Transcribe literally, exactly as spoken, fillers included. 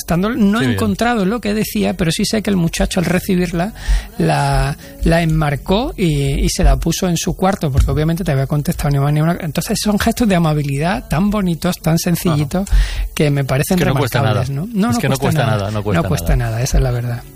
contestando. No Qué he bien. encontrado lo que decía, pero sí sé que el muchacho al recibirla la, la enmarcó y, y se la puso en su cuarto, porque obviamente te había contestado ni más ni una. Entonces son gestos de amabilidad tan bonitos, tan sencillitos, que me parecen Es que no cuesta remarcables, nada. ¿no? No, Es no que no cuesta nada, no cuesta no cuesta nada, esa es la verdad.